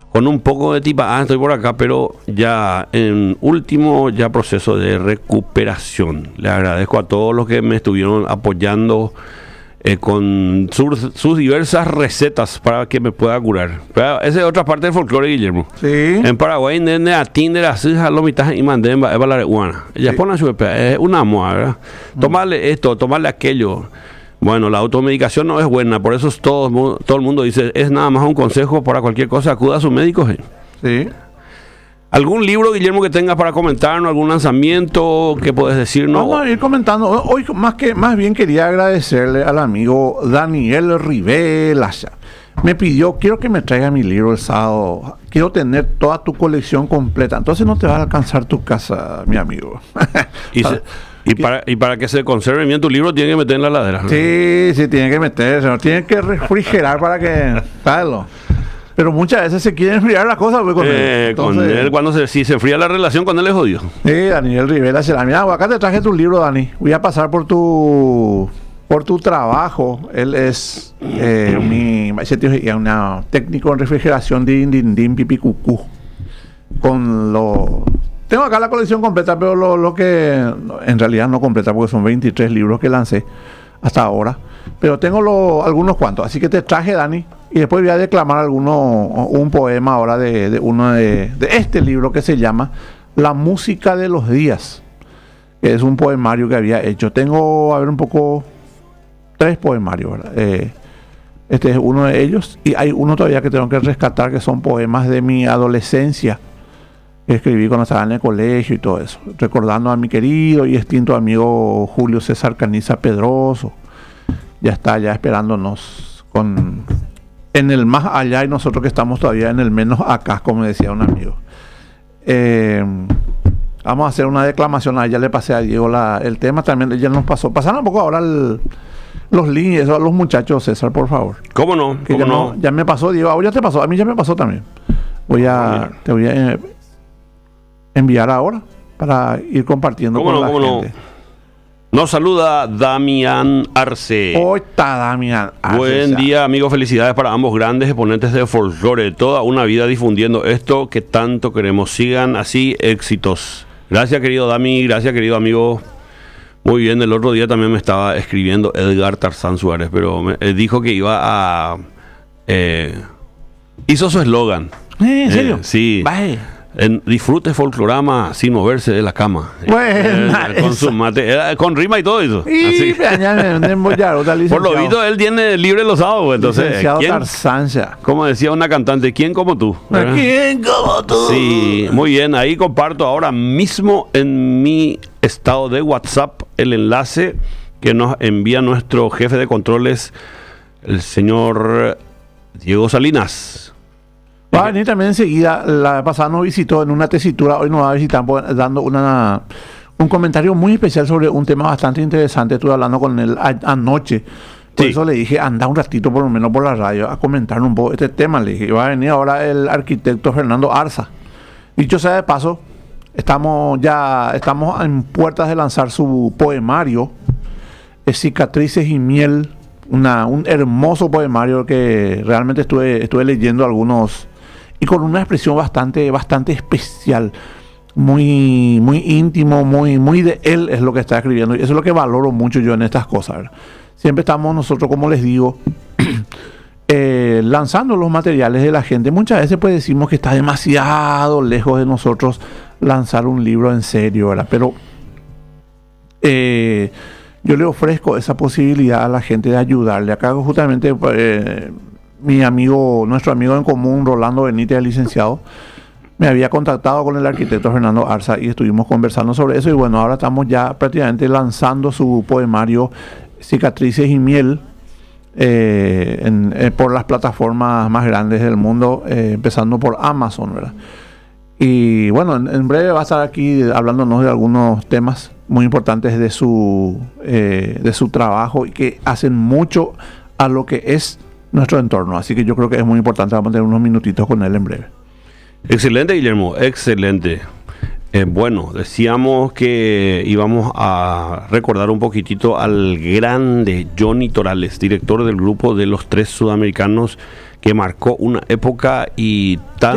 con un poco de tipa, estoy por acá, pero ya en último ya proceso de recuperación. Le agradezco a todos los que me estuvieron apoyando con sus diversas recetas para que me pueda curar. Pero esa es otra parte del folclore, Guillermo. Sí. En Paraguay, desde atinde las hijas, lo mitad y mandé es balareguana. Ella pone su es una moda, ¿verdad? Tomarle esto, tomarle aquello. Bueno, la automedicación no es buena, por eso todo el mundo dice, es nada más un consejo para cualquier cosa, acuda a su médico. Sí. ¿Algún libro, Guillermo, que tengas para comentarnos? ¿Algún lanzamiento que puedes decirnos? Vamos a ir comentando. Hoy más bien quería agradecerle al amigo Daniel Rivela. Me pidió, quiero que me traiga mi libro el sábado. Quiero tener toda tu colección completa. Entonces no te va a alcanzar tu casa, mi amigo. Y para que se conserve bien tu libro, tiene que meter en la heladera. Sí, tiene que meterse. Tiene que refrigerar para que... ¿sabes? Pero muchas veces se quiere enfriar las cosas con él. Entonces, con él, cuando si se enfría la relación con él es jodido. Sí, Daniel Rivera será. Mira, acá te traje tu libro, Dani. Voy a pasar por tu trabajo. Él es mi técnico en refrigeración de Indindín Pipicucú. Tengo acá la colección completa, pero lo que en realidad no completa, porque son 23 libros que lancé hasta ahora. Pero tengo algunos cuantos. Así que te traje, Dani. Y después voy a declamar un poema ahora de este libro que se llama La música de los días, que es un poemario que había hecho. Tengo, a ver, 3 poemarios, ¿verdad? Este es uno de ellos, y hay uno todavía que tengo que rescatar, que son poemas de mi adolescencia, que escribí cuando estaba en el colegio y todo eso, recordando a mi querido y extinto amigo Julio César Caniza Pedroso. Ya está esperándonos en el más allá, y nosotros que estamos todavía en el menos acá, como decía un amigo. Vamos a hacer una declamación. Ya le pasé a Diego el tema, también ella nos pasó. Pasaron un poco ahora los links, eso a los muchachos, César, por favor. ¿Cómo no? ¿Cómo no? Ya me pasó, Diego. Ahora ya te pasó, a mí ya me pasó también. Te voy a enviar ahora para ir compartiendo con la gente. Nos saluda Damián Arce. Hoy está Damián Arce. Buen día, amigos. Felicidades para ambos grandes exponentes de folclore. Toda una vida difundiendo esto que tanto queremos. Sigan así, éxitos. Gracias, querido Dami. Gracias, querido amigo. Muy bien, el otro día también me estaba escribiendo Edgar Tarzán Suárez, pero dijo que iba a... hizo su eslogan. ¿En serio? Sí. Bye. Disfrute folclorama sin moverse de la cama. Con su mate, con rima y todo eso. Y por lo visto, él tiene libre los sábados. Entonces, como decía una cantante, ¿quién como tú? ¿Verdad? ¿Quién como tú? Sí, muy bien. Ahí comparto ahora mismo en mi estado de WhatsApp el enlace que nos envía nuestro jefe de controles, el señor Diego Salinas. Va a venir también enseguida. La pasada nos visitó en una tesitura, hoy nos va a visitar dando un comentario muy especial sobre un tema bastante interesante. Estuve hablando con él anoche, por eso le dije, anda un ratito por lo menos por la radio a comentar un poco este tema. Le dije, va a venir ahora el arquitecto Fernando Arza. Dicho sea de paso, estamos en puertas de lanzar su poemario, Cicatrices y Miel, un hermoso poemario que realmente estuve leyendo algunos, y con una expresión bastante especial, muy íntimo, muy de él es lo que está escribiendo, y eso es lo que valoro mucho yo en estas cosas, ¿verdad? Siempre estamos nosotros, como les digo, lanzando los materiales de la gente. Muchas veces pues decimos que está demasiado lejos de nosotros lanzar un libro en serio, ¿verdad? Pero yo le ofrezco esa posibilidad a la gente de ayudarle. Acá justamente nuestro amigo en común, Rolando Benítez, el licenciado, me había contactado con el arquitecto Fernando Arza y estuvimos conversando sobre eso. Y bueno, ahora estamos ya prácticamente lanzando su poemario Cicatrices y Miel por las plataformas más grandes del mundo, empezando por Amazon, ¿verdad? Y bueno, en breve va a estar aquí hablándonos de algunos temas muy importantes de su trabajo y que hacen mucho a lo que es nuestro entorno. Así que yo creo que es muy importante. Vamos a tener unos minutitos con él en breve. Excelente, Guillermo, excelente. Bueno, decíamos que íbamos a recordar un poquitito al grande Johnny Torales, director del grupo de Los Tres Sudamericanos, que marcó una época y tan